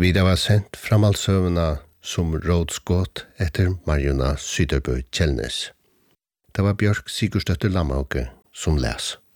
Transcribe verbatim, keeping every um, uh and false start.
Vidare var sendt framhaldsøvna som rådskåt etter Marjona Syderbø Kjellnes. Det var Bjørk Sigurdsdøtter Lammauke som les.